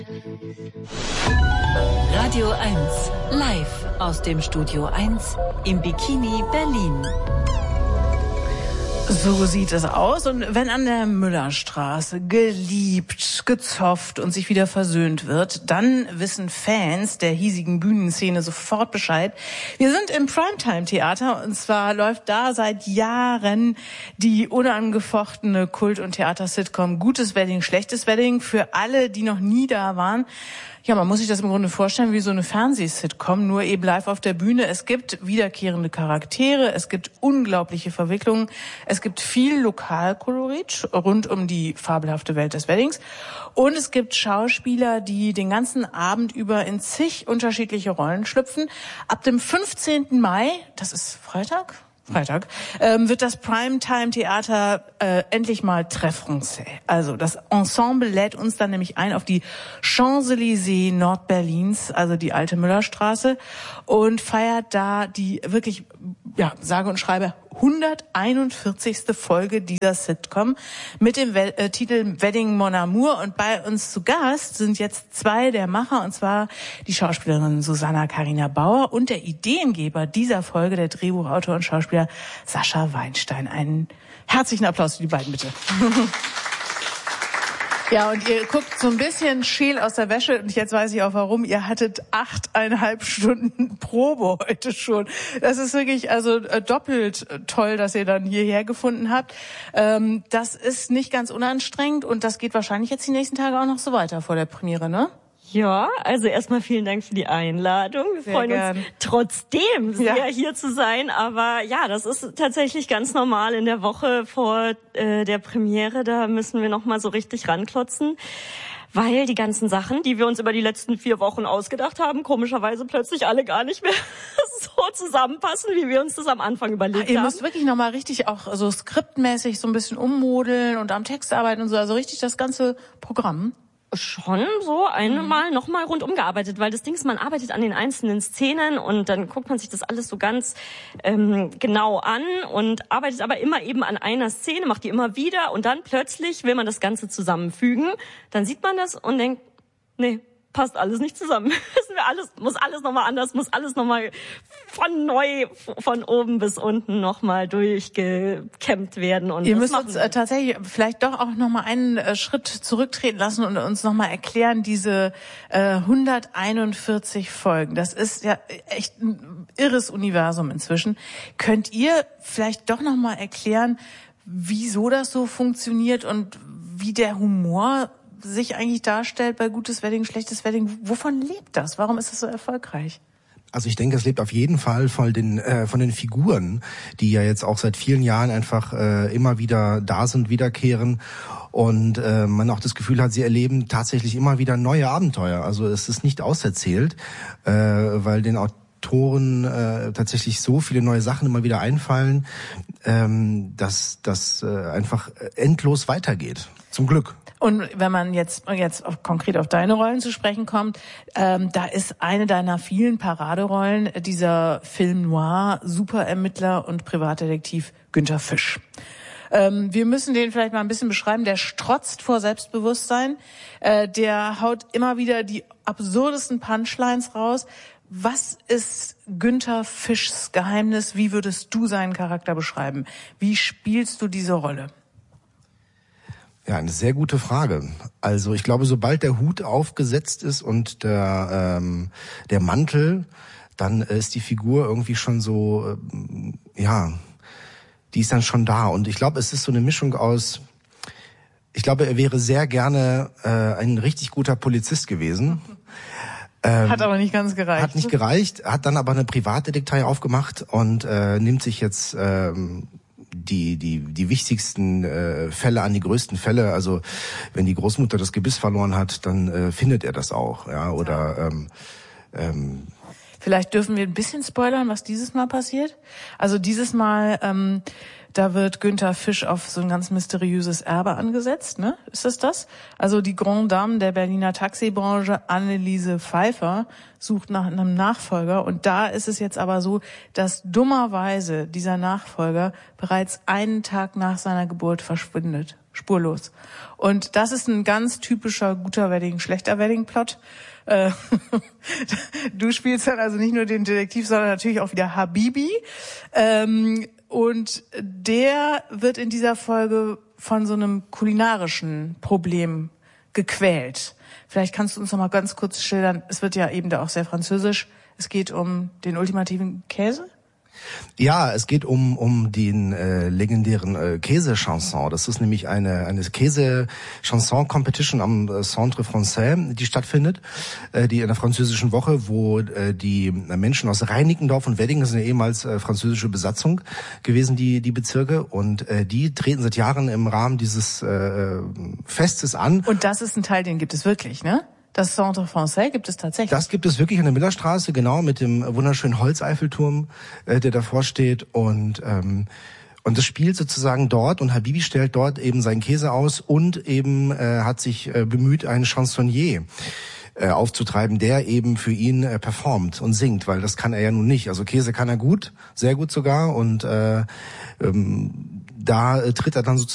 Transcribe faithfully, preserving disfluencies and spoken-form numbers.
Radio eins, live aus dem Studio eins im Bikini Berlin. So sieht es aus. Und wenn an der Müllerstraße geliebt, gezofft und sich wieder versöhnt wird, dann wissen Fans der hiesigen Bühnenszene sofort Bescheid. Wir sind im Primetime-Theater und zwar läuft da seit Jahren die unangefochtene Kult- und Theater-Sitcom Gutes Wedding, Schlechtes Wedding. Für alle, die noch nie da waren, ja, man muss sich das im Grunde vorstellen wie so eine Fernseh-Sitcom, nur eben live auf der Bühne. Es gibt wiederkehrende Charaktere, es gibt unglaubliche Verwicklungen, es gibt viel Lokalkolorit rund um die fabelhafte Welt des Weddings und es gibt Schauspieler, die den ganzen Abend über in zig unterschiedliche Rollen schlüpfen. Ab dem fünfzehnten Mai, das ist Freitag? Freitag, ähm, wird das Primetime-Theater äh, endlich mal Très Français. Also das Ensemble lädt uns dann nämlich ein auf die Champs-Élysées Nordberlins, also die alte Müllerstraße, und feiert da die wirklich, ja, sage und schreibe, hunderteinundvierzigste Folge dieser Sitcom mit dem We- äh, Titel Wedding Mon Amour. Und bei uns zu Gast sind jetzt zwei der Macher, und zwar die Schauspielerin Susanna Karina Bauer und der Ideengeber dieser Folge, der Drehbuchautor und Schauspieler Sascha Weinstein. Einen herzlichen Applaus für die beiden, bitte. Ja, und ihr guckt so ein bisschen scheel aus der Wäsche und jetzt weiß ich auch warum. Ihr hattet achteinhalb Stunden Probe heute schon. Das ist wirklich also doppelt toll, dass ihr dann hierher gefunden habt. Ähm, das ist nicht ganz unanstrengend und das geht wahrscheinlich jetzt die nächsten Tage auch noch so weiter vor der Premiere, ne? Ja, also erstmal vielen Dank für die Einladung. Wir sehr freuen gern. uns trotzdem sehr ja. hier zu sein. Aber ja, das ist tatsächlich ganz normal in der Woche vor äh, der Premiere. Da müssen wir noch mal so richtig ranklotzen, weil die ganzen Sachen, die wir uns über die letzten vier Wochen ausgedacht haben, komischerweise plötzlich alle gar nicht mehr so zusammenpassen, wie wir uns das am Anfang überlegt Ihr haben. Ihr müsst wirklich noch mal richtig auch so skriptmäßig so ein bisschen ummodeln und am Text arbeiten und so. Also richtig das ganze Programm. Schon so einmal nochmal rundum gearbeitet, weil das Ding ist, man arbeitet an den einzelnen Szenen und dann guckt man sich das alles so ganz ähm, genau an und arbeitet aber immer eben an einer Szene, macht die immer wieder und dann plötzlich will man das Ganze zusammenfügen. Dann sieht man das und denkt, nee, passt alles nicht zusammen. Müssen wir alles, muss alles nochmal anders, muss alles nochmal von neu, von oben bis unten nochmal durchgekämmt werden. Und ihr das müsst uns äh, tatsächlich vielleicht doch auch nochmal einen äh, Schritt zurücktreten lassen und uns nochmal erklären, diese äh, hunderteinundvierzig Folgen. Das ist ja echt ein irres Universum inzwischen. Könnt ihr vielleicht doch nochmal erklären, wieso das so funktioniert und wie der Humor sich eigentlich darstellt bei Gutes Wedding, Schlechtes Wedding? Wovon lebt das? Warum ist es so erfolgreich? Also ich denke, es lebt auf jeden Fall von den äh, von den Figuren, die ja jetzt auch seit vielen Jahren einfach äh, immer wieder da sind, wiederkehren und äh, man auch das Gefühl hat, sie erleben tatsächlich immer wieder neue Abenteuer. Also es ist nicht auserzählt, äh, weil den Autoren äh, tatsächlich so viele neue Sachen immer wieder einfallen, ähm, dass das äh, einfach endlos weitergeht. Zum Glück. Und wenn man jetzt jetzt auf, konkret auf deine Rollen zu sprechen kommt, ähm, da ist eine deiner vielen Paraderollen dieser Film Noir, Superermittler und Privatdetektiv Günther Fisch. Ähm, wir müssen den vielleicht mal ein bisschen beschreiben. Der strotzt vor Selbstbewusstsein, äh, der haut immer wieder die absurdesten Punchlines raus. Was ist Günther Fischs Geheimnis? Wie würdest du seinen Charakter beschreiben? Wie spielst du diese Rolle? Ja, eine sehr gute Frage. Also ich glaube, sobald der Hut aufgesetzt ist und der ähm, der Mantel, dann ist die Figur irgendwie schon so, ähm, ja, die ist dann schon da. Und ich glaube, es ist so eine Mischung aus, ich glaube, er wäre sehr gerne äh, ein richtig guter Polizist gewesen. Ähm, hat aber nicht ganz gereicht. Hat nicht gereicht, hat dann aber eine Privatdetektei aufgemacht und äh, nimmt sich jetzt ähm, die die die wichtigsten äh, Fälle an, die größten Fälle. Also wenn die Großmutter das Gebiss verloren hat, dann äh, findet er das auch, ja. Oder ähm, ähm, vielleicht dürfen wir ein bisschen spoilern, was dieses Mal passiert. Also dieses Mal ähm, Da wird Günther Fisch auf so ein ganz mysteriöses Erbe angesetzt, ne? Ist das das? Also die Grande Dame der Berliner Taxibranche, Anneliese Pfeiffer, sucht nach einem Nachfolger. Und da ist es jetzt aber so, dass dummerweise dieser Nachfolger bereits einen Tag nach seiner Geburt verschwindet. Spurlos. Und das ist ein ganz typischer guter Wedding, schlechter Wedding-Plot. Äh, du spielst dann also nicht nur den Detektiv, sondern natürlich auch wieder Habibi. Ähm, und der wird in dieser Folge von so einem kulinarischen Problem gequält. Vielleicht kannst du uns noch mal ganz kurz schildern, es wird ja eben da auch sehr französisch, es geht um den ultimativen Käse? Ja, es geht um um den äh, legendären äh, Käse-Chanson. Das ist nämlich eine eine Käse-Chanson-Competition am äh, Centre Français, die stattfindet, äh, die in der französischen Woche, wo äh, die Menschen aus Reinickendorf und Wedding, das sind ja ehemals äh, französische Besatzung gewesen, die die Bezirke, und äh, die treten seit Jahren im Rahmen dieses äh, Festes an. Und das ist ein Teil, den gibt es wirklich, ne? Das Centre Français gibt es tatsächlich. Das gibt es wirklich an der Millerstraße, genau, mit dem wunderschönen Holzeiffelturm, äh, der davor steht. Und ähm, und das spielt sozusagen dort, und Habibi stellt dort eben seinen Käse aus und eben äh, hat sich äh, bemüht, einen Chansonnier äh, aufzutreiben, der eben für ihn äh, performt und singt, weil das kann er ja nun nicht. Also Käse kann er gut, sehr gut sogar, und äh, ähm, da äh, tritt er dann sozusagen